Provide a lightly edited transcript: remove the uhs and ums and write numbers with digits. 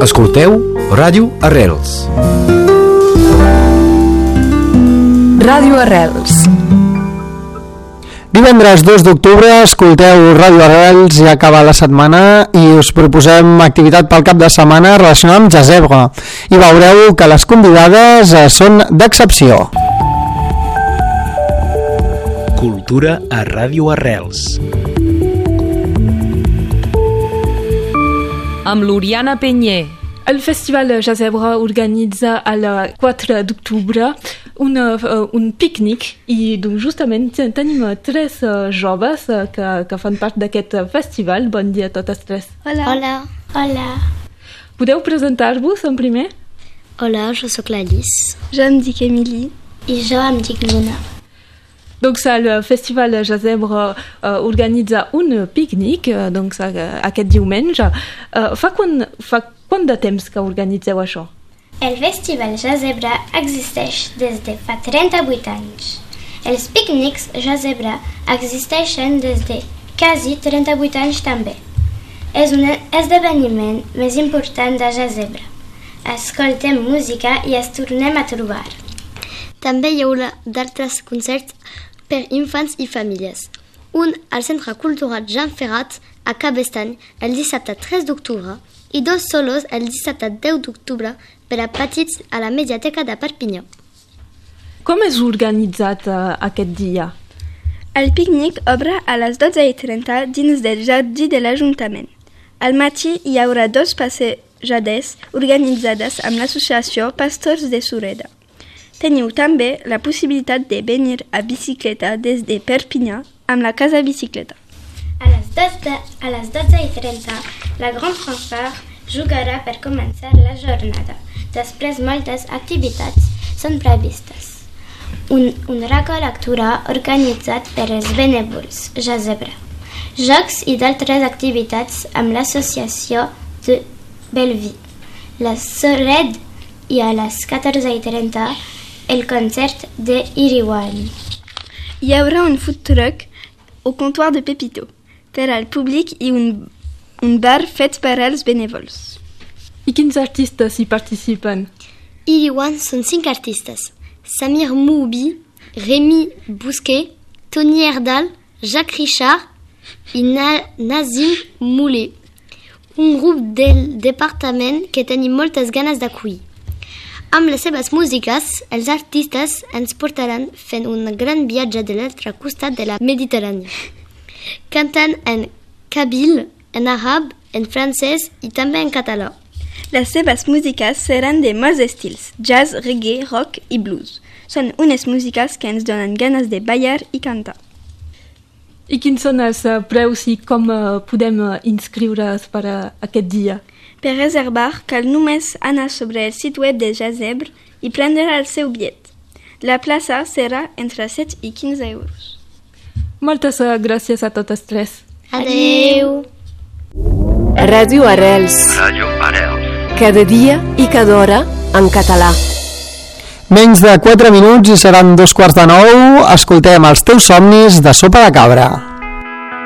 Escolteu Ràdio Arrels. Ràdio Arrels. Divendres 2 d'octubre escolteu Ràdio Arrels i acaba la setmana i us proposem activitat pel cap de setmana relacionada amb Jazebre i veureu que les convidades són d'excepció. Cultura a Ràdio Arrels. Amb l'Oriana Penyer. El Festival Jazebre organitza el 4 d'octubre un pícnic i doncs, justament tenim tres joves que fan part d'aquest festival. Bon dia a totes tres. Hola. Hola. Hola. Podeu presentar-vos en primer? Hola, jo sóc l'Alice. Jo em dic Emily. I jo em dic Luna. Donc el Festival Jazebre organitza un pícnic doncs, aquest diumenge. Fa quant de temps que organitzeu això? El Festival Jazebre existeix des de fa 38 anys. Els pícnics Jazebre existeixen des de quasi 38 anys també. És un esdeveniment més important de Jazebre. Escoltem música i ens tornem a trobar. També hi haurà d'altres concerts per infants i famílies. Un al Centre Cultural Jean Ferrat a Cabestany el dissabte 3 d'octubre i dos solos el dissabte 10 d'octubre per a petits a la Mediateca de Perpinyà. Com és organitzat aquest dia? El pícnic obre a les 12:30 dins del jardí de l'Ajuntament. Al matí hi haurà dos passejades organitzades amb l'associació Pastors de Sureda. Teniu també la possibilitat de venir a bicicleta des de Perpinyà amb la Casa Bicicleta. A les 12:30, la Gran Fanfare jugarà per començar la jornada. Després, moltes activitats són previstes. Un racó lectura organitzat per els benèvols Jazebre. Jocs i d'altres activitats amb l'associació de Belleville. La Sored i a les 14:30 el concert de Iriwan. Hi haurà un food truck au comptoir de Pepito per al públic i un bar fet per als benèvols. I quins artistes hi participen? Iriwan són 5 artistes. Samir Moubi, Rémi Bousquet, Tony Erdal, Jacques Richard i Nazim Moulet. Un grup del departament que tenim moltes ganes d'acollir. Amb les seves músiques, els artistes ens portaran fent un gran viatge de l'altre costat de la Mediterrània. Canten en kabyle, en àrab, en francès i també en català. Les seves músiques seran de molts estils, jazz, reggae, rock i blues. Són unes músiques que ens donen ganes de ballar i cantar. I quins són els preus i com podem inscriure's per aquest dia? Per reservar, cal només anar sobre el sit web de Jazebre i prendre el seu bitllet. La plaça serà entre 7 i 15 euros. Moltes gràcies a totes tres. Adeu! Ràdio Arrels. Ràdio Arrels. Cada dia i cada hora en català. Menys de 4 minuts i seran 2:15. Escoltem Els teus somnis de Sopa de Cabra.